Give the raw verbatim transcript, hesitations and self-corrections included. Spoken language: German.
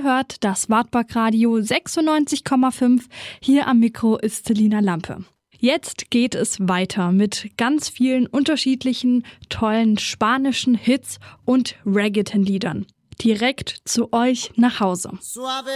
hört das Wartburg Radio sechsundneunzig Komma fünf. Hier am Mikro ist Selina Lampe. Jetzt geht es weiter mit ganz vielen unterschiedlichen, tollen spanischen Hits und Reggaeton-Liedern. Direkt zu euch nach Hause. Suave